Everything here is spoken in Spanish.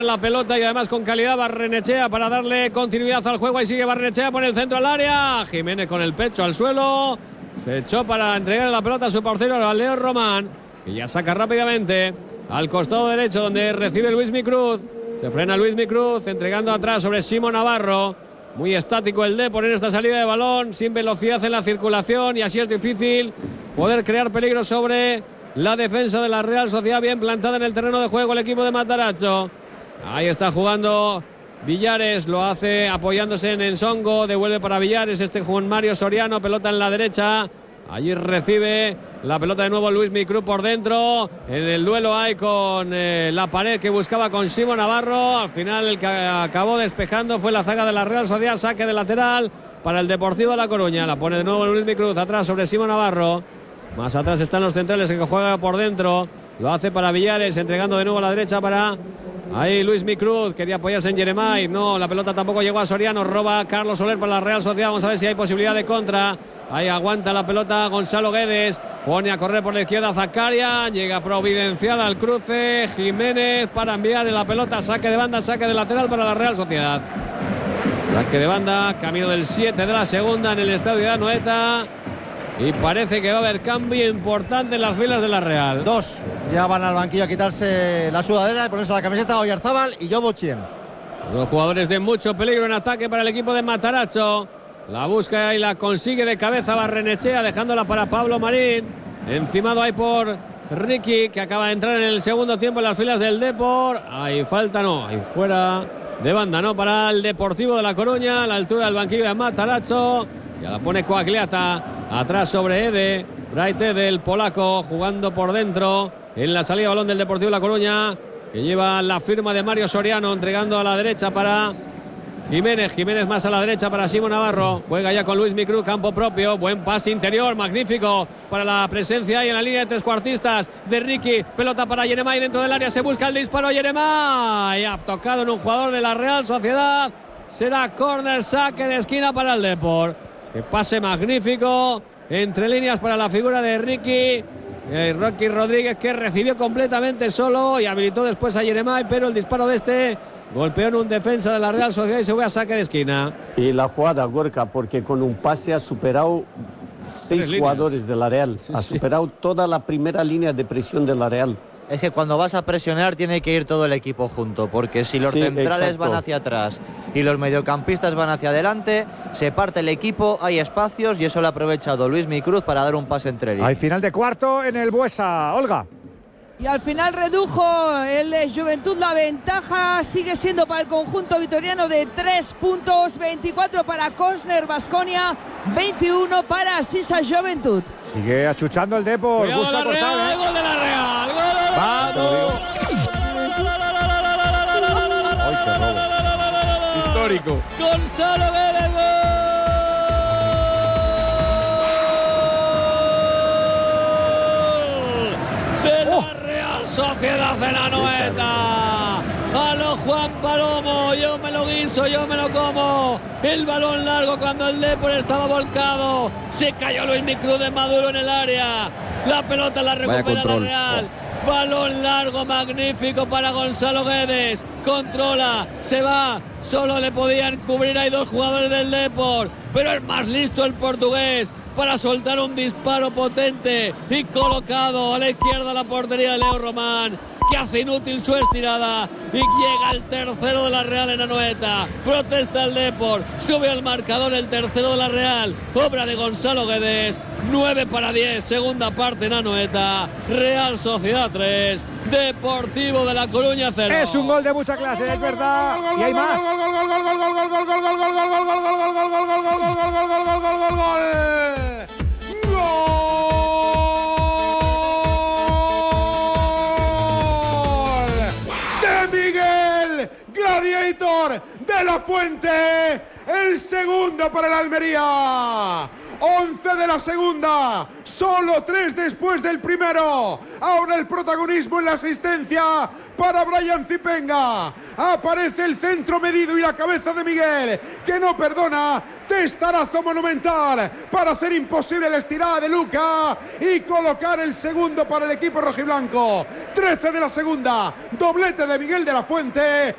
la pelota y además con calidad Barrenechea para darle continuidad al juego. Ahí sigue Barrenechea por el centro al área. Jiménez con el pecho al suelo. Se echó para entregar la pelota a su portero, a Leo Román, que ya saca rápidamente al costado derecho donde recibe Luismi Cruz. Se frena Luismi Cruz entregando atrás sobre Simo Navarro. Muy estático el Depor en esta salida de balón, sin velocidad en la circulación y así es difícil poder crear peligro sobre la defensa de la Real Sociedad, bien plantada en el terreno de juego el equipo de Matarazzo. Ahí está jugando Villares, lo hace apoyándose en Ensongo, devuelve para Villares, Juan Mario Soriano, pelota en la derecha. Allí recibe la pelota de nuevo Luismi Cruz por dentro. En el duelo hay con la pared que buscaba con Simo Navarro. Al final el que acabó despejando fue la zaga de la Real Sociedad. Saque de lateral para el Deportivo de La Coruña. La pone de nuevo Luismi Cruz atrás sobre Simo Navarro. Más atrás están los centrales que juega por dentro. Lo hace para Villares, entregando de nuevo a la derecha para ahí Luismi Cruz. Quería apoyarse en Jeremai. No, la pelota tampoco llegó a Soriano. Roba Carlos Soler para la Real Sociedad. Vamos a ver si hay posibilidad de contra. Ahí aguanta la pelota Gonzalo Guedes. Pone a correr por la izquierda Zakaria. Llega Providencial al cruce. Jiménez para enviar la pelota. Saque de banda, saque de lateral para la Real Sociedad. Saque de banda, camino del 7 de la segunda en el estadio de Anoeta. Y parece que va a haber cambio importante en las filas de la Real. Dos ya van al banquillo a quitarse la sudadera y ponerse la camiseta. Oyarzábal y Jobo Chien. Dos jugadores de mucho peligro en ataque para el equipo de Matarazzo. La busca y la consigue de cabeza Barrenechea, dejándola para Pablo Marín. Encimado ahí por Ricky, que acaba de entrar en el segundo tiempo en las filas del Depor. Ahí falta, no, ahí fuera de banda, ¿no? Para el Deportivo de La Coruña, a la altura del banquillo de Matarazzo. Ya la pone Coagliata, atrás sobre Ede. Bright Ede, el polaco, jugando por dentro en la salida de balón del Deportivo de La Coruña, que lleva la firma de Mario Soriano, entregando a la derecha para Jiménez. Jiménez más a la derecha para Simo Navarro. Juega ya con Luismi Cruz, campo propio. Buen pase interior, magnífico para la presencia ahí en la línea de trescuartistas de Ricky. Pelota para Jeremai dentro del área. Se busca el disparo. Jeremai ha tocado en un jugador de la Real Sociedad. Será córner, saque de esquina para el Depor. Que pase magnífico entre líneas para la figura de Ricky. Rocky Rodríguez, que recibió completamente solo y habilitó después a Jeremai, pero el disparo de este golpeó en un defensa de la Real Sociedad y se fue a saque de esquina. Y la jugada, Gorka, porque con un pase ha superado 6 jugadores de la Real. Sí, ha superado toda la primera línea de presión de la Real. Es que cuando vas a presionar tiene que ir todo el equipo junto, porque si los centrales van hacia atrás y los mediocampistas van hacia adelante, se parte el equipo, hay espacios y eso lo ha aprovechado Luismi Cruz para dar un pase entre ellos. Hay final de cuarto en el Buesa. Olga. Y al final redujo el Juventud la ventaja, sigue siendo para el conjunto vitoriano de 3 puntos, 24 para Cosner Baskonia, 21 para Sisa Juventud. Sigue achuchando el Depor. Cuidado la Real, gol de la Real. ¡Gol! ¡Vamos! ¡Ay, qué robo! Histórico. Gonzalo Guedes, gol de la Real Sociedad de la Anoeta. A lo Juan Palomo, yo me lo guiso, yo me lo como. El balón largo cuando el Depor estaba volcado. Se cayó Luismi Cruz de Maduro en el área. La pelota la recupera la Real. Balón largo, magnífico para Gonzalo Guedes. Controla, se va. Solo le podían cubrir, hay 2 jugadores del Depor. Pero es más listo el portugués para soltar un disparo potente y colocado a la izquierda de la portería de Leo Román, que hace inútil su estirada y llega el tercero de la Real en Anoeta. Protesta el Depor, sube al marcador el tercero de la Real, obra de Gonzalo Guedes. 9-10, segunda parte en Anoeta. Real Sociedad 3, Deportivo de La Coruña 0. Es un gol de mucha clase, es verdad. Y hay más. Gladiator de la Fuente, el segundo para el Almería. 11 de la segunda, solo 3 después del primero. Ahora el protagonismo en la asistencia para Brian Zipenga. Aparece el centro medido y la cabeza de Miguel, que no perdona. Testarazo monumental para hacer imposible la estirada de Luca y colocar el segundo para el equipo rojiblanco. 13 de la segunda, doblete de Miguel de la Fuente.